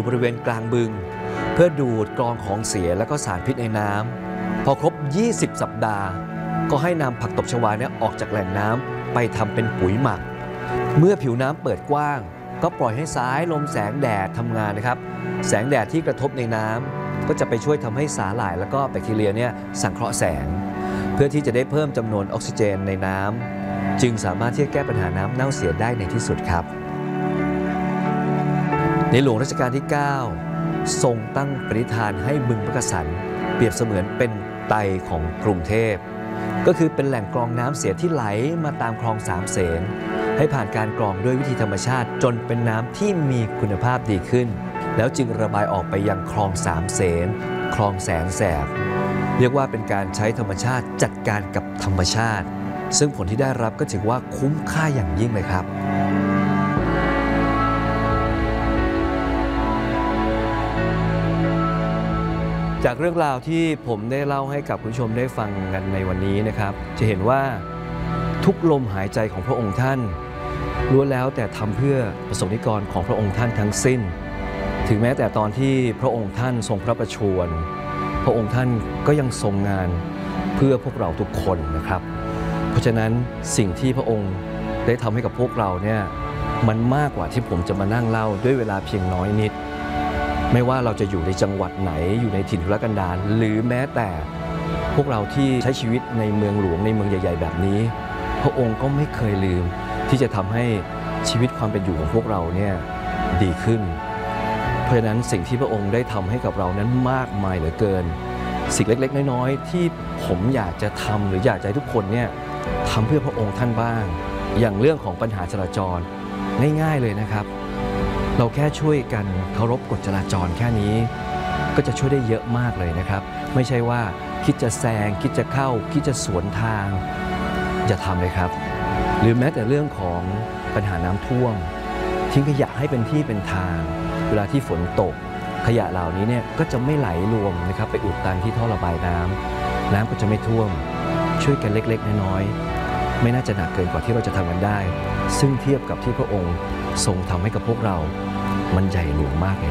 บริเวณกลางบึงเพื่อดูดกรองของเสียและก็สารพิษในน้ำพอครบ 20 สัปดาห์ก็ให้นำผักตบชวาเนี่ยออกจากแหล่งน้ำไปทำเป็นปุ๋ยหมักเมื่อผิวน้ำเปิดกว้างก็ปล่อยให้สายลมแสงแดดทำงานนะครับแสงแดดที่กระทบในน้ำก็จะไปช่วยทำให้สาหร่ายแล้วก็แบคทีเรียเนี่ยสังเคราะห์แสงเพื่อที่จะได้เพิ่มจำนวนออกซิเจนในน้ำจึงสามารถที่จะแก้ปัญหาน้ำเน่าเสียได้ในที่สุดครับในหลวงรัชกาลที่ 9 ทรงตั้งปณิธานให้บึงมักกะสันเปรียบเสมือนเป็นไตของกรุงเทพก็คือเป็นแหล่งกรองน้ำเสียที่ไหลมาตามคลองสามเสนให้ผ่านการกรองด้วยวิธีธรรมชาติจนเป็นน้ำที่มีคุณภาพดีขึ้นแล้วจึงระบายออกไปยังคลองสามเสนคลองแสนแสบเรียกว่าเป็นการใช้ธรรมชาติจัดการกับธรรมชาติซึ่งผลที่ได้รับก็ถือว่าคุ้มค่าอย่างยิ่งเลยครับจากเรื่องราวที่ผมได้เล่าให้กับคุณผู้ชมได้ฟังกันในวันนี้นะครับจะเห็นว่าทุกลมหายใจของพระองค์ท่านล้วนแล้วแต่ทำเพื่อประสบนิกรของพระองค์ท่านทั้งสิ้นถึงแม้แต่ตอนที่พระองค์ท่านทรงพระประชวรพระองค์ท่านก็ยังทรงงานเพื่อพวกเราทุกคนนะครับเพราะฉะนั้นสิ่งที่พระองค์ได้ทำให้กับพวกเราเนี่ยมันมากกว่าที่ผมจะมานั่งเล่าด้วยเวลาเพียงน้อยนิดไม่ว่าเราจะอยู่ในจังหวัดไหนอยู่ในถิ่นทุรกันดารหรือแม้แต่พวกเราที่ใช้ชีวิตในเมืองหลวงในเมืองใหญ่ๆแบบนี้พระองค์ก็ไม่เคยลืมที่จะทำให้ชีวิตความเป็นอยู่ของพวกเราเนี่ยดีขึ้นเพราะฉะนั้นสิ่งที่พระองค์ได้ทำให้กับเรานั้นมากมายเหลือเกินสิ่งเล็กๆน้อยๆที่ผมอยากจะทำหรืออยากจะให้ทุกคนเนี่ยทำเพื่อพระองค์ท่านบ้างอย่างเรื่องของปัญหาจราจรง่ายๆเลยนะครับเราแค่ช่วยกันเคารพกฎจราจรแค่นี้ก็จะช่วยได้เยอะมากเลยนะครับไม่ใช่ว่าคิดจะแซงคิดจะเข้าคิดจะสวนทางอย่าทำเลยครับหรือแม้แต่เรื่องของปัญหาน้ำท่วมทิ้งขยะให้เป็นที่เป็นทางเวลาที่ฝนตกขยะเหล่านี้เนี่ยก็จะไม่ไหลรวมนะครับไปอุดตันที่ท่อระบายน้ำก็จะไม่ท่วมช่วยกันเล็กๆน้อยๆไม่น่าจะหนักเกินกว่าที่เราจะทำกันได้ซึ่งเทียบกับที่พระองค์ทรงทำให้กับพวกเรามันใหญ่หลวงมากเลย